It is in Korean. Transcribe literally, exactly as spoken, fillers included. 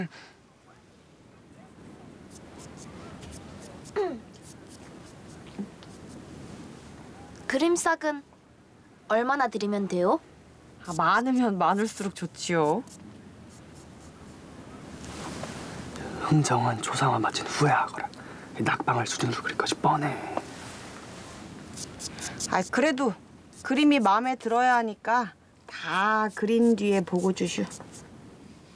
그림싹은 얼마나 드리면 돼요? 아, 많으면 많을수록 좋지요. 흥정은 조상화 마친 후에 하거라. 낙방할 수준으로 그릴 것이 뻔해. 아, 그래도 그림이 마음에 들어야 하니까 다 그린 뒤에 보고 주슈.